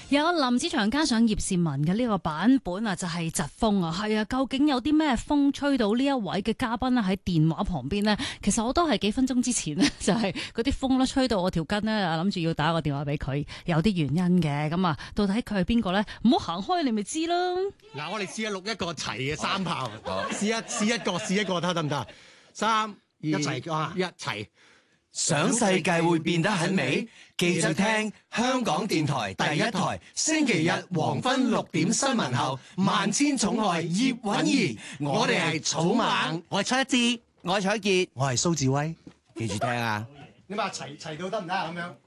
有林子祥加上葉倩文嘅呢個版本啊，就係疾風啊，係啊，究竟有啲咩風吹到呢一位嘅嘉賓咧喺電話旁邊呢？其實我都係幾分鐘之前呢，就係嗰啲風咧吹到我條筋呢，諗住要打個電話俾佢，有啲原因嘅。咁啊，到底佢係邊個呢？唔好行開，你咪知咯。 嗱，我哋試下錄一個齊嘅三炮，試一個得唔得？3、2、一齊。 想世界會變得很美，記住聽香港電台第一台，星期日黃昏6點新聞後，萬千寵愛葉韻儀，我哋係草蜢， 我係蔡一智，我係蔡潔， 我係蘇志威， 記住聽啊！ 你話齊到得唔得啊？咁樣。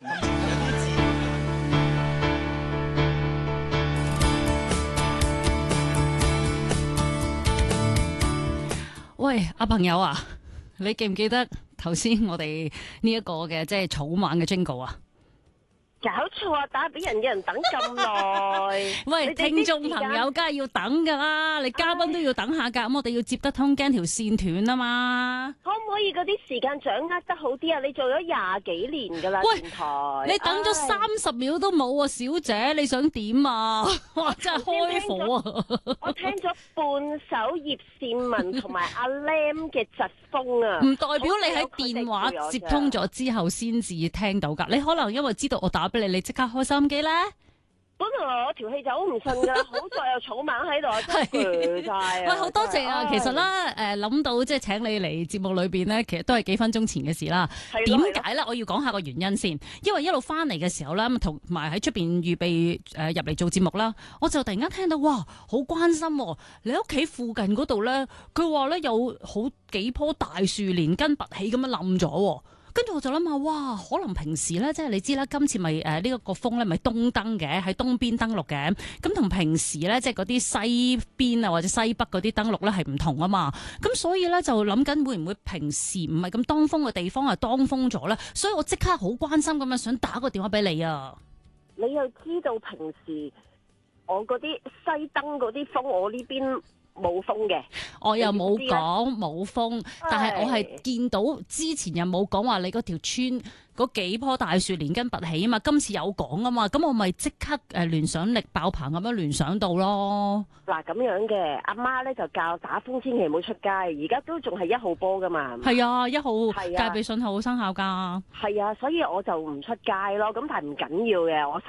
喂，阿朋友啊，你記唔記得頭先我哋呢一個嘅即係草蜢嘅 jingle 啊？ 搞錯啊！打俾人嘅人等咁耐。 喂，聽眾朋友梗係要等噶啦，你嘉賓都要等下噶，咁我哋要接得通，驚條線斷啊嘛。 可唔可以嗰啲時間掌握得好啲啊？你做咗20幾年噶啦，電台。 你等咗30秒都冇啊，小姐，你想點啊？哇，真係開火啊！ 我聽咗半首葉倩文同埋阿 Lam 嘅疾風啊。 唔代表你喺電話接通咗之後先至聽到噶，你可能因為知道我打俾你，你即刻開收音機咧。 本來我條氣就好唔順噶啦，好在有草蜢喺度，真係攰晒啊！ 喂，好多謝啊！其實咧，諗到即係請你嚟節目裏邊咧，其實都係幾分鐘前嘅事啦。點解咧？我要講下個原因先，因為一路翻嚟嘅時候咧，同埋喺出邊預備入嚟做節目啦，我就突然間聽到哇，好關心喎！你屋企附近嗰度咧，佢話咧有好幾棵大樹連根拔起咁樣冧咗喎。跟住我就諗下，哇！可能平時咧，即係你知啦，今次咪呢一個風咧，咪東登嘅，喺東邊登陸嘅。咁同平時咧，即係嗰啲西邊啊或者西北嗰啲登陸咧係唔同啊嘛。咁所以咧就諗緊會唔會平時唔係咁當風嘅地方係當風咗咧？所以我即刻好關心咁樣想打個電話俾你啊！ 你又知道平時我嗰啲西登嗰啲風，我呢邊冇風嘅， 我又冇講冇風，但係我係見到之前又冇講話你嗰條村嗰幾棵大樹連根拔起啊嘛，今次有講啊嘛，咁我咪即刻聯想力爆棚咁樣聯想到咯。 嗱咁樣嘅，阿媽咧就教打風千祈唔好出街，而家都仲係1號波噶嘛。 係啊，1號戒備信號生效㗎。 係啊，所以我就唔出街咯。咁但係唔緊要嘅，我